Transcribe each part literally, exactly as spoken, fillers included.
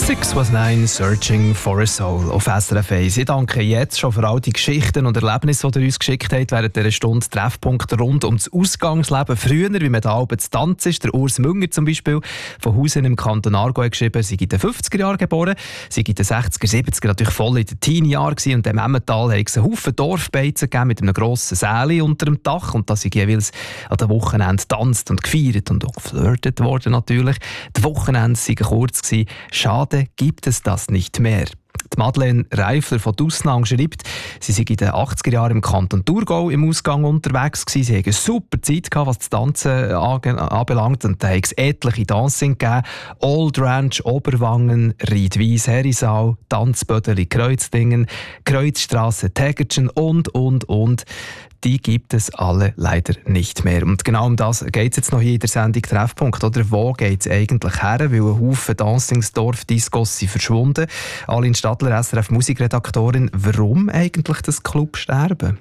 six was nine, Searching for a Soul auf S R F eins. Ich danke jetzt schon für all die Geschichten und Erlebnisse, die ihr uns geschickt habt während dieser Stunde. Treffpunkte rund um das Ausgangsleben früher, wie man da oben zu tanzen ist. Der Urs Münger zum Beispiel von Hausen im Kanton Aargau hat geschrieben, sie sei in den fünfziger Jahren geboren, sie sei in den sechziger, siebziger natürlich voll in den Teenie-Jahren gewesen und im Emmental hat es einen Haufen Dorfbeizen gegeben mit einem grossen Säle unter dem Dach und da sind jeweils an den Wochenenden getanzt und gefeiert und auch geflirtet worden natürlich. Die Wochenende waren kurz gewesen. Schade gibt es das nicht mehr. Die Madeleine Reifler von Dusnang schreibt, sie sei in den achtziger Jahren im Kanton Thurgau im Ausgang unterwegs gewesen. Sie hatten eine super Zeit gehabt, was das Tanzen anbelangt. Und da hat es etliche Dancing gegeben. Old Ranch, Oberwangen, Riedwies, Herisau, Tanzbödeli, Kreuzdingen, Kreuzstrasse, Tägertschen und, und, und. Die gibt es alle leider nicht mehr. Und genau um das geht es jetzt noch hier in der Sendung Treffpunkt. Oder wo geht es eigentlich her? Weil ein Haufen Dancingsdorf-Discos sind verschwunden. Aline Stadler, S R F-Musikredaktorin. Warum eigentlich das Clubsterben?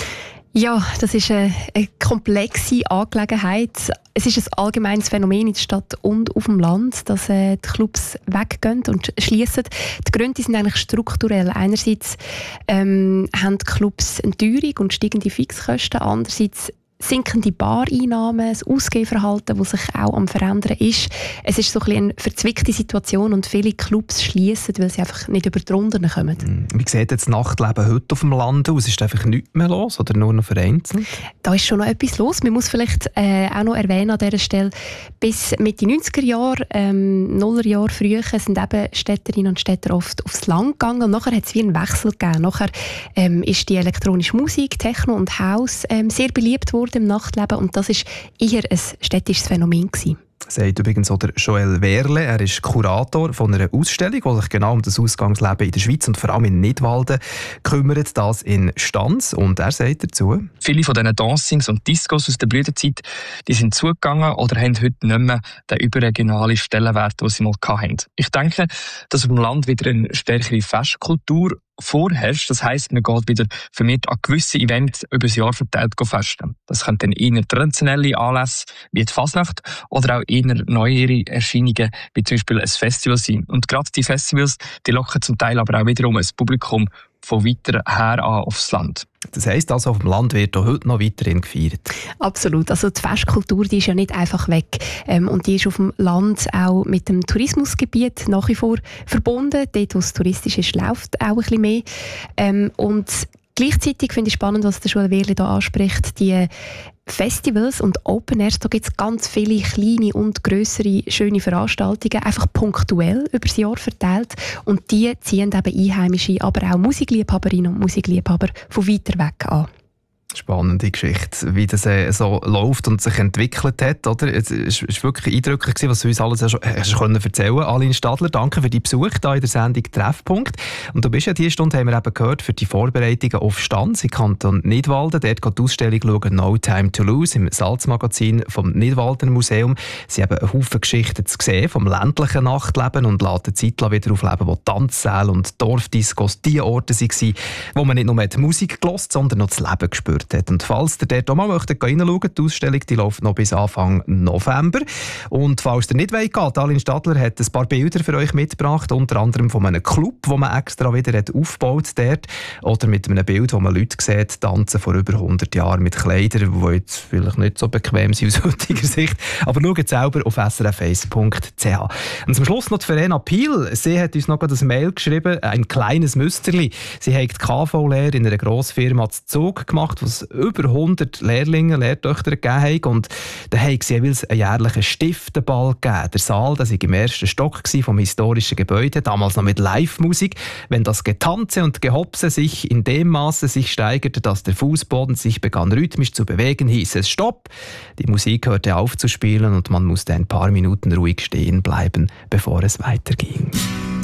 Ja, das ist eine, eine komplexe Angelegenheit. Es ist ein allgemeines Phänomen in der Stadt und auf dem Land, dass äh, die Clubs weggehen und schließen. Die Gründe sind eigentlich strukturell. Einerseits ähm, haben die Clubs eine Teuerung und steigende Fixkosten. Andererseits sinkende Bareinnahmen, das Ausgehverhalten, das sich auch am Verändern ist. Es ist so ein bisschen eine verzwickte Situation und viele Clubs schließen, weil sie einfach nicht über die Runden kommen. Wie sieht jetzt das Nachtleben heute auf dem Land aus? Ist einfach nichts mehr los oder nur noch vereinzelt? Da ist schon noch etwas los. Man muss vielleicht äh, auch noch erwähnen an dieser Stelle, bis Mitte neunziger Jahre, ähm, Nullerjahre früher, sind eben Städterinnen und Städter oft aufs Land gegangen und nachher hat es wie einen Wechsel gegeben. Nachher ähm, ist die elektronische Musik, Techno und House ähm, sehr beliebt worden im Nachtleben und das war eher ein städtisches Phänomen gewesen. Sagt übrigens auch der Joel Wehrle. Er ist Kurator von einer Ausstellung, die sich genau um das Ausgangsleben in der Schweiz und vor allem in Nidwalden kümmert, das in Stanz. Und er sagt dazu: Viele von diesen Dancings und Discos aus der Blütezeit, die sind zugegangen oder haben heute nicht mehr den überregionalen Stellenwert, den sie mal hatten. Ich denke, dass auf dem Land wieder eine stärkere Festkultur vorherrscht. Das heisst, man geht wieder vermehrt an gewisse Events über das Jahr verteilt festen. Das können dann eher traditionelle Anlässe wie die Fasnacht oder auch eher neuere Erscheinungen wie zum Beispiel ein Festival sein. Und gerade die Festivals, die locken zum Teil aber auch wiederum ein Publikum von weiter her an aufs Land. Das heisst also, auf dem Land wird auch heute noch weiterhin gefeiert? Absolut. Also die Festkultur, die ist ja nicht einfach weg. Ähm, und die ist auf dem Land auch mit dem Tourismusgebiet nach wie vor verbunden. Dort, wo es touristisch ist, läuft auch ein bisschen mehr. Ähm, und gleichzeitig finde ich spannend, was der Joel Wehrle hier anspricht, die Festivals und Open Airs, da gibt es ganz viele kleine und grössere schöne Veranstaltungen, einfach punktuell über das Jahr verteilt und die ziehen eben Einheimische, aber auch Musikliebhaberinnen und Musikliebhaber von weiter weg an. Spannende Geschichte, wie das äh, so läuft und sich entwickelt hat. Oder? Es war wirklich eindrücklich, was du uns alles schon hast können erzählen. Aline Stadler, danke für deinen Besuch hier in der Sendung Treffpunkt. Und du bist ja diese Stunde, haben wir eben gehört, für die Vorbereitungen auf Stanz im Kanton Nidwalden. Dort geht die Ausstellung schauen, «No Time to Lose» im Salzmagazin vom Nidwalden Museum. Sie haben einen Haufen Geschichten zu sehen vom ländlichen Nachtleben und laden die Zeit wieder aufleben, wo Tanzsäle und Dorfdiscos die Orte waren, wo man nicht nur die Musik gehört, sondern noch das Leben gespürt hat. Und falls ihr dort auch mal möchtet, reinschauen, die Ausstellung die läuft noch bis Anfang November. Und falls ihr nicht wollt, Aline Stadler hat ein paar Bilder für euch mitgebracht, unter anderem von einem Club, den man extra wieder hat aufgebaut dort, oder mit einem Bild, wo man Leute sieht, tanzen vor über hundert Jahren mit Kleidern, die jetzt vielleicht nicht so bequem sind aus heutiger Sicht. Aber schaut selber auf s r f eins punkt c h. Und zum Schluss noch die Verena Piel. Sie hat uns noch ein Mail geschrieben, ein kleines Müsterli. Sie hat die K V-Lehre in einer Grossfirma zu Zug gemacht, wo es über hundert Lehrlinge, Lehrtöchter gegeben hat. Und da haben sie jeweils einen jährlichen Stiftenball gegeben. Der Saal, das war im ersten Stock vom historischen Gebäude, damals noch mit Live-Musik. Wenn das Getanze und Gehopse sich in dem Maße sich steigerte, dass der Fußboden sich begann rhythmisch zu bewegen, hieß es Stopp. Die Musik hörte auf zu spielen und man musste ein paar Minuten ruhig stehen bleiben, bevor es weiterging.